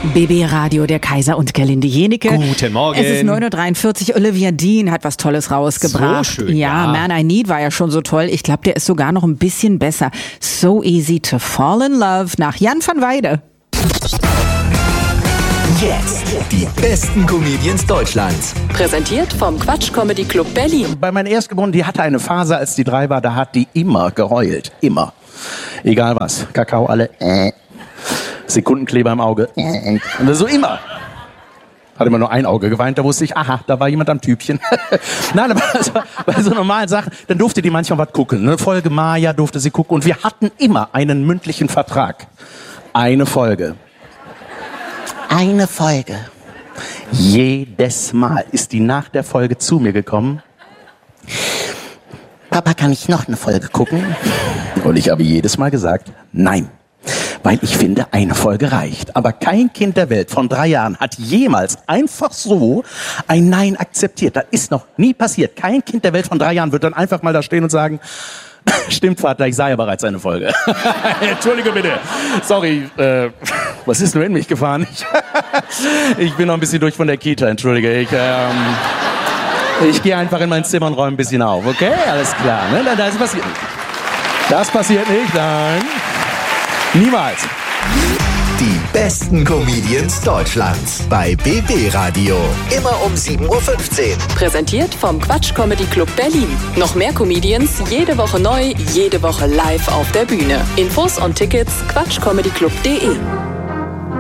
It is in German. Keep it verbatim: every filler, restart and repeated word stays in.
B B Radio, der Kaiser und Gerlinde Jenecke. Guten Morgen. Es ist neun Uhr dreiundvierzig. Olivia Dean hat was Tolles rausgebracht. So schön, ja, ja. Man I Need war ja schon so toll. Ich glaube, der ist sogar noch ein bisschen besser. So Easy to Fall in Love nach Jan van Weide. Jetzt die besten Comedians Deutschlands. Präsentiert vom Quatsch Comedy Club Berlin. Bei meiner Erstgeborenen, die hatte eine Phase, als die drei war, da hat die immer geheult. Immer. Egal was. Kakao alle. Äh. Sekundenkleber im Auge. Äh. Und so immer. Hat immer nur ein Auge geweint, da wusste ich, aha, da war jemand am Tübchen. Nein, aber also, bei so normalen Sachen, dann durfte die manchmal was gucken. Eine Folge Maya durfte sie gucken. Und wir hatten immer einen mündlichen Vertrag. Eine Folge. Eine Folge. Jedes Mal ist die nach der Folge zu mir gekommen. Papa, kann ich noch eine Folge gucken? Und ich habe jedes Mal gesagt, nein. Weil ich finde, eine Folge reicht. Aber kein Kind der Welt von drei Jahren hat jemals einfach so ein Nein akzeptiert. Das ist noch nie passiert. Kein Kind der Welt von drei Jahren wird dann einfach mal da stehen und sagen, stimmt, Vater, ich sah ja bereits eine Folge. Entschuldige bitte. Sorry, äh, was ist nur in mich gefahren? Ich, ich bin noch ein bisschen durch von der Kita, entschuldige. Ich, ähm, ich gehe einfach in mein Zimmer und räume ein bisschen auf, okay? Alles klar, ne? Das passiert nicht. Das passiert nicht, nein. Niemals. Die besten Comedians Deutschlands bei B B Radio. Immer um sieben Uhr fünfzehn. Präsentiert vom Quatsch Comedy Club Berlin. Noch mehr Comedians, jede Woche neu, jede Woche live auf der Bühne. Infos und Tickets quatschcomedyclub punkt de.